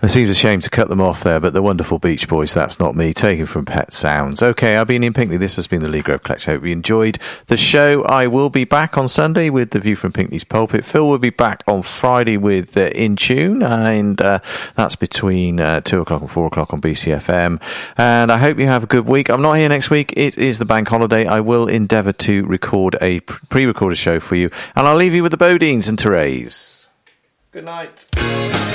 It seems a shame to cut them off there, but the wonderful Beach Boys, that's not me, taken from Pet Sounds. Okay, I've been Ian Pinkley. This has been the Lee Grove Collection. I hope you enjoyed the show. I will be back on Sunday with The View from Pinkley's Pulpit. Phil will be back on Friday with In Tune, and that's between 2 o'clock and 4 o'clock on BCFM. And I hope you have a good week. I'm not here next week. It is the bank holiday. I will endeavour to record a pre-recorded show for you, and I'll leave you with the Bodines and Therese. Good night.